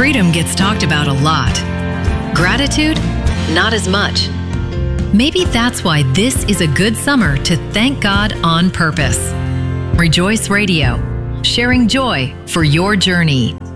Freedom gets talked about a lot. Gratitude, not as much. Maybe that's why this is a good summer to thank God on purpose. Rejoice Radio, sharing joy for your journey.